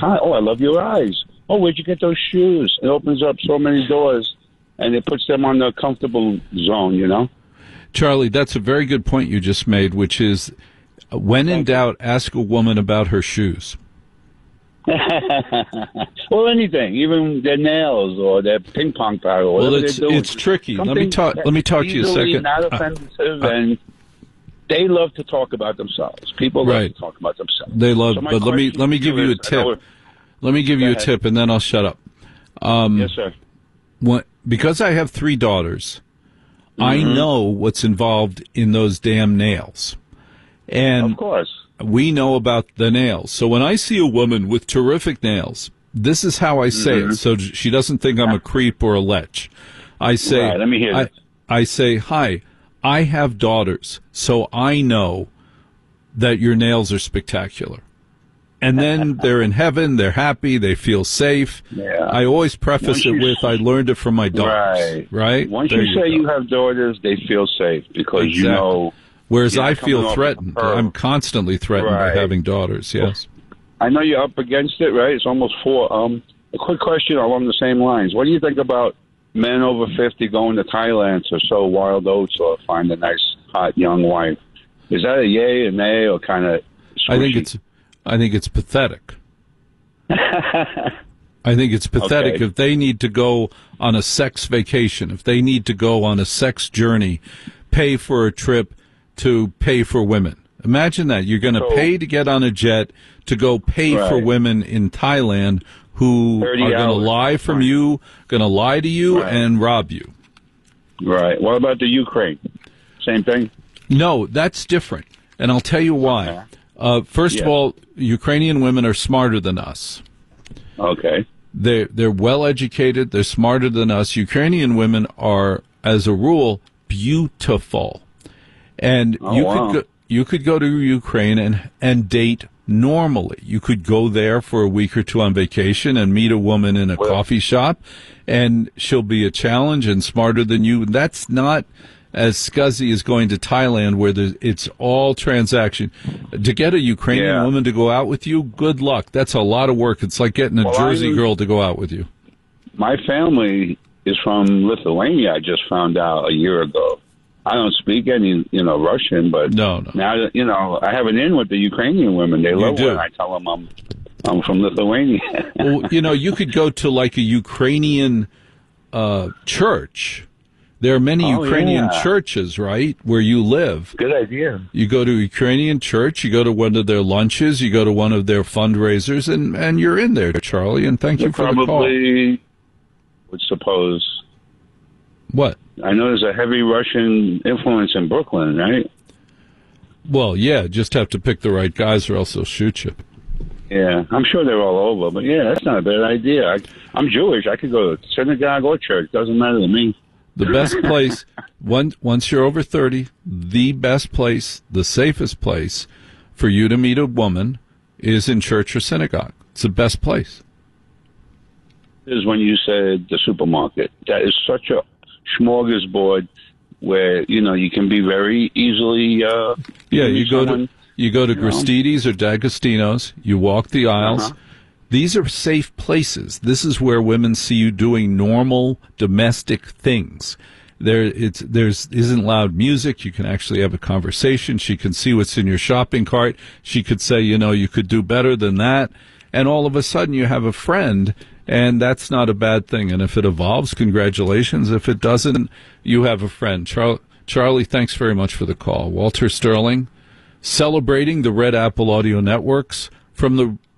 Hi. Oh, I love your eyes. Oh, where'd you get those shoes? It opens up so many doors, and it puts them on the comfortable zone, you know? Charlie, that's a very good point you just made, which is, when in doubt, ask a woman about her shoes. Well, anything, even their nails or their ping pong paddle. Well, they're doing. it's tricky. Let me talk to you a second. Not offensive, and they love to talk about themselves. People love to talk about themselves. They love, but let me give you a tip. Let me give you a tip, and then I'll shut up. Yes, sir. Because I have 3 daughters, I know what's involved in those damn nails. And of course, we know about the nails. So when I see a woman with terrific nails, this is how I say it, so she doesn't think I'm a creep or a lech. I say, let me hear this. I say, hi, I have daughters, so I know that your nails are spectacular. And then they're in heaven, they're happy, they feel safe. Yeah. I always preface it with, I learned it from my daughters. Right? Once you say you have daughters, they feel safe because you know. Whereas I feel threatened. I'm constantly threatened by having daughters, yes. I know you're up against it, right? It's almost 4. A quick question along the same lines. What do you think about men over 50 going to Thailand to sow wild oats or find a nice, hot, young wife? Is that a yay, a nay, or kind of squishy? I think it's pathetic. I think it's pathetic if they need to go on a sex vacation, if they need to go on a sex journey, pay for a trip to pay for women. Imagine that. You're going to pay to get on a jet to go pay for women in Thailand who are going to lie from you, going to lie to you and rob you. Right. What about the Ukraine? Same thing? No, that's different. And I'll tell you why. First of all, Ukrainian women are smarter than us. Okay. They're well educated. They're smarter than us. Ukrainian women are, as a rule, beautiful. And you could go to Ukraine and date normally. You could go there for a week or 2 on vacation and meet a woman in a coffee shop, and she'll be a challenge and smarter than you. That's not as scuzzy as going to Thailand, where it's all transaction. To get a Ukrainian woman to go out with you, good luck. That's a lot of work. It's like getting a Jersey girl to go out with you. My family is from Lithuania. I just found out a year ago. I don't speak any, Russian, but now that, I have an in with the Ukrainian women. They love when I tell them I'm from Lithuania. Well, you could go to like a Ukrainian church. There are many Ukrainian churches, right, where you live. Good idea. You go to a Ukrainian church, you go to one of their lunches, you go to one of their fundraisers, and you're in there, Charlie, and thank you for the call. Probably would suppose. What? I know there's a heavy Russian influence in Brooklyn, right? Well, yeah, just have to pick the right guys or else they'll shoot you. Yeah, I'm sure they're all over, but yeah, that's not a bad idea. I'm Jewish. I could go to synagogue or church. Doesn't matter to me. The best place, once you're over 30, the best place, the safest place for you to meet a woman is in church or synagogue. It's the best place. Is when you said the supermarket. That is such a smorgasbord where, you can be very easily... you go to Gristedes or D'Agostino's, you walk the aisles. These are safe places. This is where women see you doing normal domestic things. There isn't loud music. You can actually have a conversation. She can see what's in your shopping cart. She could say, you could do better than that. And all of a sudden you have a friend, and that's not a bad thing. And if it evolves, congratulations. If it doesn't, you have a friend. Charlie, thanks very much for the call. Walter Sterling, celebrating the Red Apple Audio Networks from the